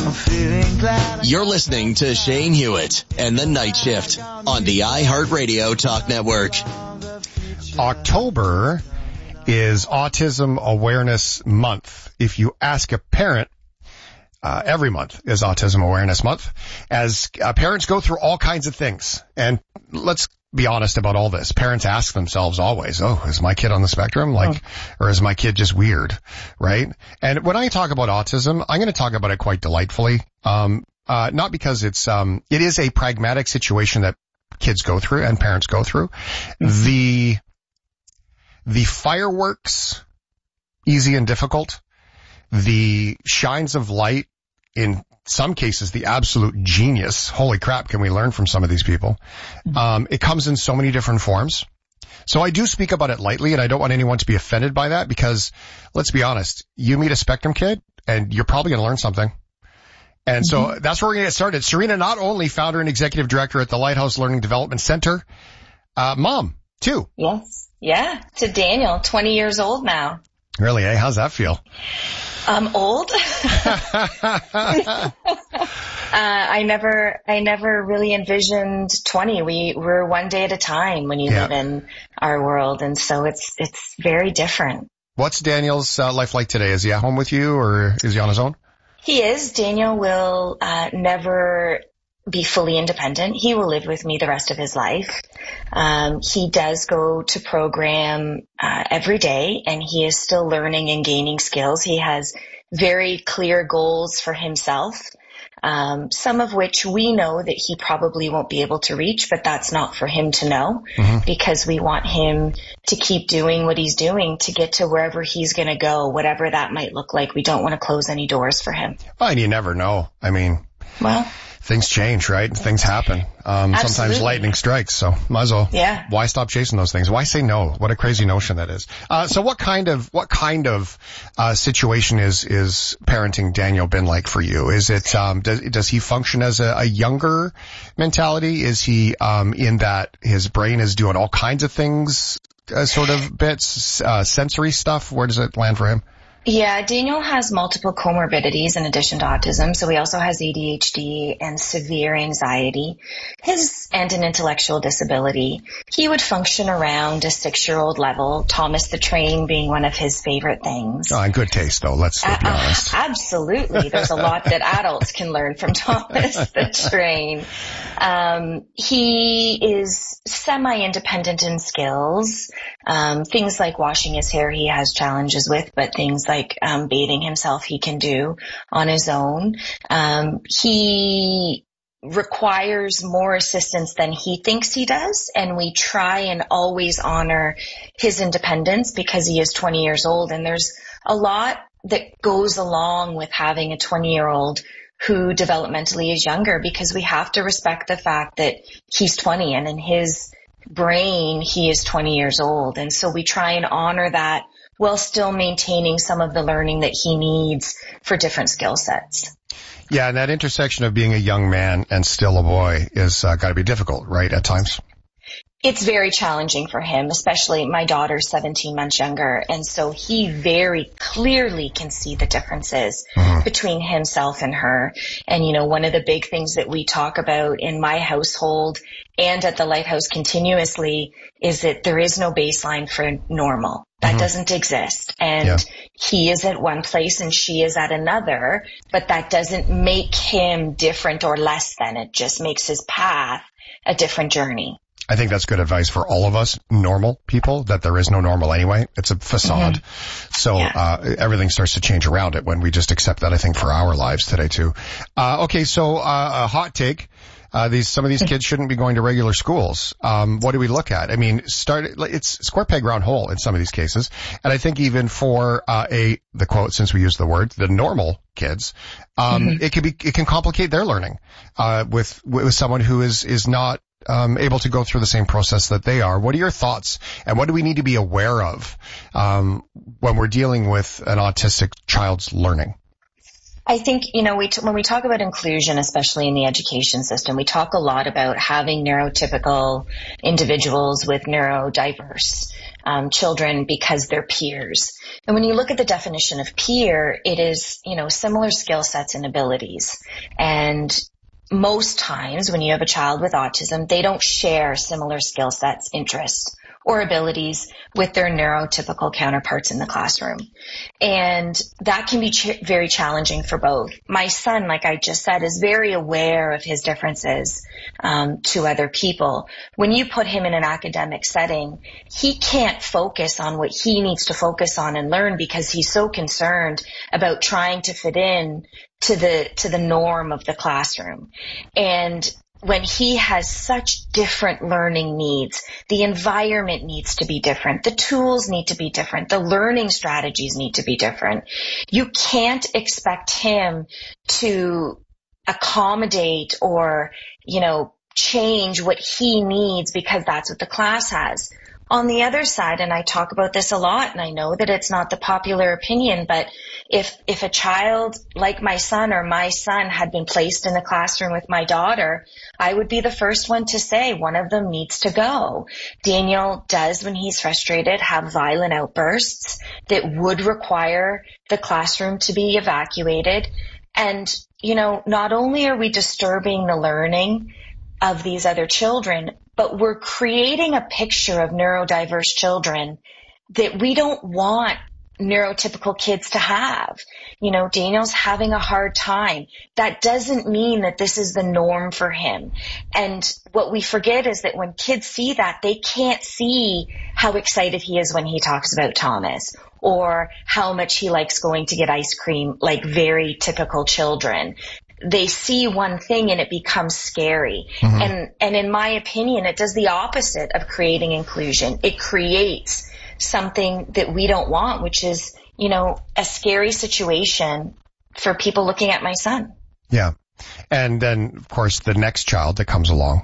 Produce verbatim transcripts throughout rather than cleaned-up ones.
I'm feeling glad. You're listening to Shane Hewitt and the Night Shift on the iHeartRadio Talk Network. October is Autism Awareness Month. If you ask a parent, uh, every month is Autism Awareness Month, as uh, parents go through all kinds of things. And let's be honest about all this. Parents ask themselves always, oh, is my kid on the spectrum? Like, oh. Or is my kid just weird? Right? And when I talk about autism, I'm going to talk about it quite delightfully. Um, uh, not because it's, um, it is a pragmatic situation that kids go through and parents go through. Mm-hmm. The, the fireworks, easy and difficult. The shines of light, in some cases, the absolute genius. Holy crap, can we learn from some of these people? Um, it comes in so many different forms. So I do speak about it lightly, and I don't want anyone to be offended by that, because let's be honest, you meet a spectrum kid and you're probably going to learn something. And so mm-hmm. that's where we're going to get started. Serena, not only founder and executive director at the Lighthouse Learning Development Center, uh, mom too. Yes. Yeah. To Daniel, twenty years old now. Really, eh? How's that feel? Um, old. uh, I never, I never really envisioned twenty. We we're one day at a time when you yeah. live in our world. And so it's, it's very different. What's Daniel's uh, life like today? Is he at home with you, or is he on his own? He is. Daniel will, uh, never be fully independent. He will live with me the rest of his life. Um, he does go to program uh, every day, and he is still learning and gaining skills. He has very clear goals for himself, um, some of which we know that he probably won't be able to reach, but that's not for him to know, mm-hmm. because we want him to keep doing what he's doing to get to wherever he's going to go, whatever that might look like. We don't want to close any doors for him. Well, and you never know. I mean, well, things change, right? Things happen. Um, sometimes lightning strikes, so might as well. Yeah. Why stop chasing those things? Why say no? What a crazy notion that is. Uh, so what kind of, what kind of, uh, situation is, is parenting Daniel been like for you? Is it, um, does, does he function as a, a younger mentality? Is he, um, in that his brain is doing all kinds of things, uh, sort of bits, uh, sensory stuff? Where does it land for him? Yeah, Daniel has multiple comorbidities in addition to autism. So he also has A D H D and severe anxiety, his and an intellectual disability. He would function around a six-year-old level, Thomas the Train being one of his favorite things. Oh, in good taste, though. Let's be uh, honest. Absolutely. There's a lot that adults can learn from Thomas the Train. Um, he is semi-independent in skills. Um, things like washing his hair he has challenges with, but things like um, bathing himself he can do on his own. Um, he requires more assistance than he thinks he does, and we try and always honor his independence because he is twenty years old, and there's a lot that goes along with having a twenty-year-old who developmentally is younger, because we have to respect the fact that he's twenty and in his brain he is twenty years old. And so we try and honor that while still maintaining some of the learning that he needs for different skill sets. Yeah, and that intersection of being a young man and still a boy is uh, got to be difficult, right, at times? It's very challenging for him, especially my daughter's seventeen months younger. And so he very clearly can see the differences mm-hmm. between himself and her. And, you know, one of the big things that we talk about in my household and at the Lighthouse continuously is that there is no baseline for normal. That mm-hmm. doesn't exist. And yeah. he is at one place and she is at another, but that doesn't make him different or less than. It just makes his path a different journey. I think that's good advice for all of us normal people, that there is no normal anyway. It's a facade. Mm-hmm. So yeah. uh everything starts to change around it when we just accept that, I think, for our lives today too. Uh okay, so uh a hot take. Uh these some of these kids shouldn't be going to regular schools. Um what do we look at? I mean, start it's square peg round hole in some of these cases. And I think even for uh a the quote, since we use the word, the normal kids, um mm-hmm. it can be it can complicate their learning uh with with someone who is is not Um, able to go through the same process that they are. What are your thoughts, and what do we need to be aware of um, when we're dealing with an autistic child's learning? I think, you know, we t- when we talk about inclusion, especially in the education system, we talk a lot about having neurotypical individuals with neurodiverse um, children because they're peers. And when you look at the definition of peer, it is, you know, similar skill sets and abilities. And most times when you have a child with autism, they don't share similar skill sets, interests, or abilities with their neurotypical counterparts in the classroom. And that can be ch- very challenging for both. My son, like I just said, is very aware of his differences um, to other people. When you put him in an academic setting, he can't focus on what he needs to focus on and learn because he's so concerned about trying to fit in to the to the norm of the classroom. And when he has such different learning needs, the environment needs to be different, the tools need to be different, the learning strategies need to be different. You can't expect him to accommodate or, you know, change what he needs because that's what the class has. On the other side, and I talk about this a lot, and I know that it's not the popular opinion, but if if a child like my son or my son had been placed in a classroom with my daughter, I would be the first one to say one of them needs to go. Daniel does, when he's frustrated, have violent outbursts that would require the classroom to be evacuated. And, you know, not only are we disturbing the learning of these other children, but we're creating a picture of neurodiverse children that we don't want neurotypical kids to have. You know, Daniel's having a hard time. That doesn't mean that this is the norm for him. And what we forget is that when kids see that, they can't see how excited he is when he talks about Thomas, or how much he likes going to get ice cream, like very typical children. They see one thing and it becomes scary. Mm-hmm. And, and in my opinion, it does the opposite of creating inclusion. It creates something that we don't want, which is, you know, a scary situation for people looking at my son. Yeah. And then, of course, the next child that comes along,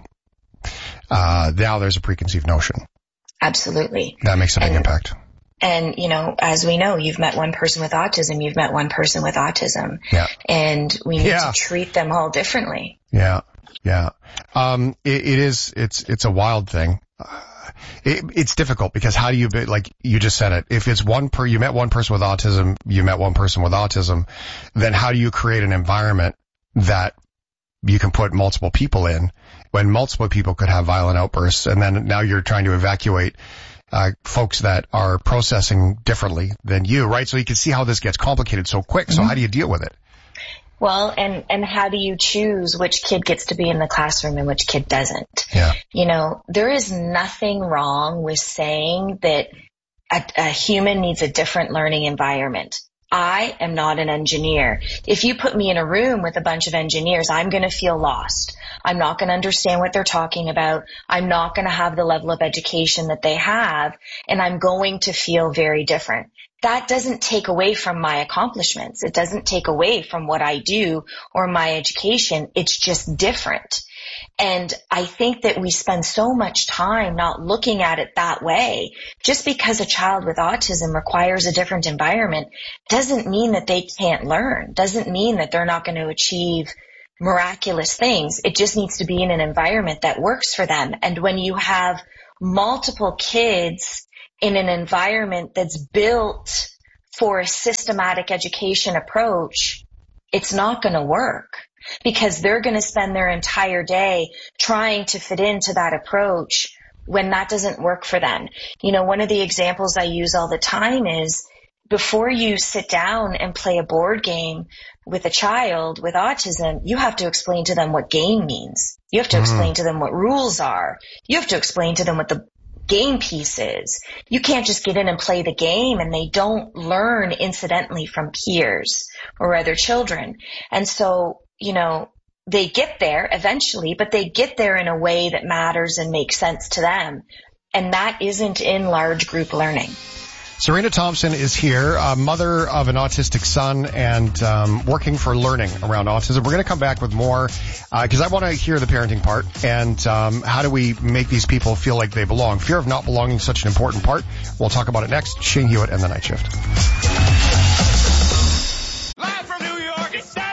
uh, now there's a preconceived notion. Absolutely. That makes a big and, impact. And, you know, as we know, you've met one person with autism, you've met one person with autism. Yeah. And we need yeah. to treat them all differently. Yeah. Yeah. Um, it, it is, it's, it's a wild thing. Uh, it, it's difficult because how do you, be, like you just said it, if it's one per, you met one person with autism, you met one person with autism, then how do you create an environment that you can put multiple people in when multiple people could have violent outbursts? And then now you're trying to evacuate Uh, folks that are processing differently than you, right? So you can see how this gets complicated so quick. So mm-hmm. how do you deal with it? Well, and, and how do you choose which kid gets to be in the classroom and which kid doesn't? Yeah. You know, there is nothing wrong with saying that a, a human needs a different learning environment. I am not an engineer. If you put me in a room with a bunch of engineers, I'm going to feel lost. I'm not going to understand what they're talking about. I'm not going to have the level of education that they have, and I'm going to feel very different. That doesn't take away from my accomplishments. It doesn't take away from what I do or my education. It's just different. And I think that we spend so much time not looking at it that way. Just because a child with autism requires a different environment doesn't mean that they can't learn, doesn't mean that they're not going to achieve miraculous things. It just needs to be in an environment that works for them. And when you have multiple kids in an environment that's built for a systematic education approach, it's not going to work. Because they're going to spend their entire day trying to fit into that approach when that doesn't work for them. You know, one of the examples I use all the time is before you sit down and play a board game with a child with autism, you have to explain to them what game means. You have to mm-hmm. explain to them what rules are. You have to explain to them what the game piece is. You can't just get in and play the game and they don't learn incidentally from peers or other children. And so, you know, they get there eventually, but they get there in a way that matters and makes sense to them. And that isn't in large group learning. Serena Thompson is here, a mother of an autistic son and um, working for learning around autism. We're going to come back with more because uh, I want to hear the parenting part and um, how do we make these people feel like they belong. Fear of not belonging is such an important part. We'll talk about it next. Shane Hewitt and the Night Shift. Live from New York, it's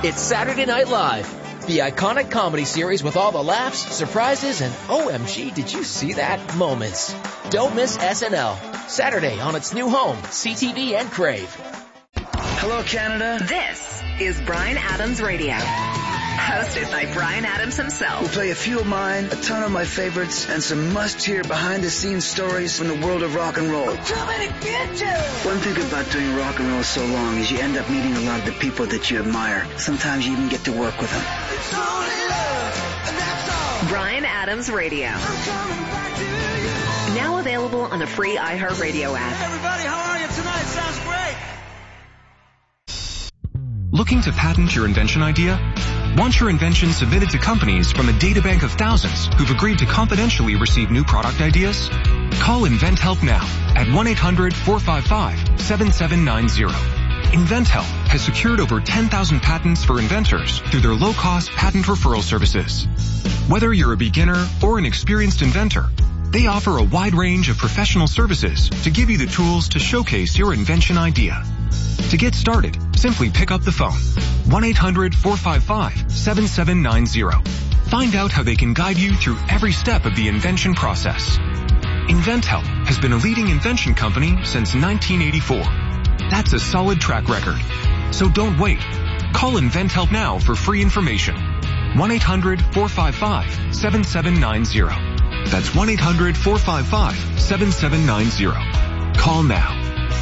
It's Saturday Night Live, the iconic comedy series with all the laughs, surprises, and O M G, did you see that moments. Don't miss S N L, Saturday on its new home, C T V and Crave. Hello, Canada. This is Bryan Adams Radio, hosted by Bryan Adams himself. We'll play a few of mine, a ton of my favorites, and some must-hear behind-the-scenes stories from the world of rock and roll. I'm coming to get you! One thing about doing rock and roll so long is you end up meeting a lot of the people that you admire. Sometimes you even get to work with them. It's only love, and that's all. Bryan Adams Radio. I'm coming back to you. Now available on the free iHeartRadio app. Hey everybody, how are you tonight? Sounds great. Looking to patent your invention idea? Want your invention submitted to companies from a databank of thousands who've agreed to confidentially receive new product ideas? Call InventHelp now at one eight hundred four five five seven seven nine zero. InventHelp has secured over ten thousand patents for inventors through their low-cost patent referral services. Whether you're a beginner or an experienced inventor, they offer a wide range of professional services to give you the tools to showcase your invention idea. To get started, simply pick up the phone. one eight hundred four five five seven seven nine zero. Find out how they can guide you through every step of the invention process. InventHelp has been a leading invention company since nineteen eighty-four. That's a solid track record. So don't wait. Call InventHelp now for free information. one eight hundred four five five seven seven nine zero. That's one eight hundred four five five seven seven nine zero. Call now.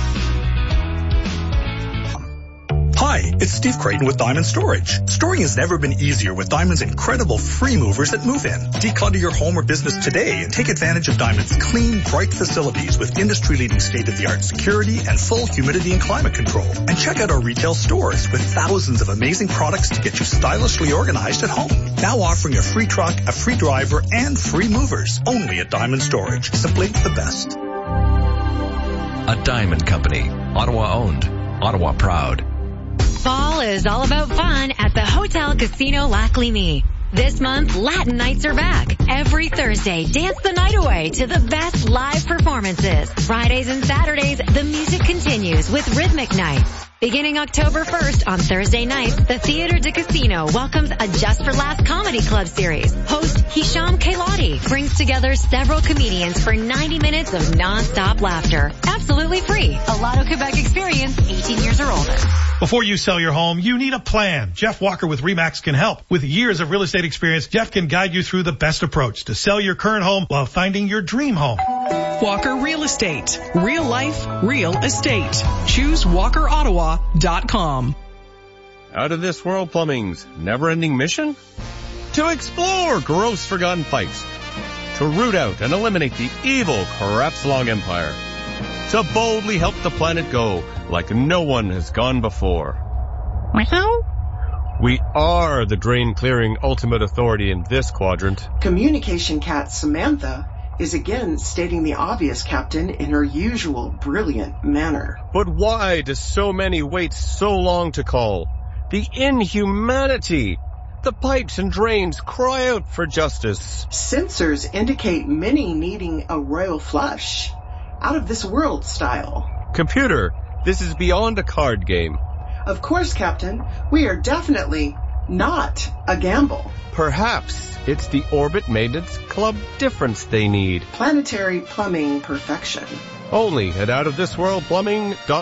Hi, it's Steve Creighton with Diamond Storage. Storing has never been easier with Diamond's incredible free movers that move in. Declutter your home or business today and take advantage of Diamond's clean, bright facilities with industry-leading state-of-the-art security and full humidity and climate control. And check out our retail stores with thousands of amazing products to get you stylishly organized at home. Now offering a free truck, a free driver, and free movers. Only at Diamond Storage. Simply the best. A Diamond Company. Ottawa owned. Ottawa proud. Fall is all about fun at the Hotel Casino Lac Lévis. This month, Latin nights are back. Every Thursday, dance the night away to the best live performances. Fridays and Saturdays, the music continues with Rhythmic Nights. Beginning October first on Thursday nights, the Theatre de Casino welcomes a Just for Laughs Comedy Club series. Host Hisham Kailati brings together several comedians for ninety minutes of non-stop laughter. Absolutely free. A Lotto Quebec experience, eighteen years or older. Before you sell your home, you need a plan. Jeff Walker with RE/MAX can help. With years of real estate experience, Jeff can guide you through the best approach to sell your current home while finding your dream home. Walker Real Estate. Real life, real estate. Choose walker ottawa dot com. Out of This World Plumbing's never-ending mission? To explore gross forgotten pipes. To root out and eliminate the evil Crapslong Empire. To boldly help the planet go like no one has gone before. We are the drain-clearing ultimate authority in this quadrant. Communication cat Samantha is again stating the obvious, Captain, in her usual brilliant manner. But why do so many wait so long to call? The inhumanity! The pipes and drains cry out for justice. Sensors indicate many needing a royal flush. Out of this world style. Computer, this is beyond a card game. Of course, Captain. We are definitely not a gamble. Perhaps it's the Orbit Maintenance Club difference they need. Planetary plumbing perfection. Only at out of this world plumbing dot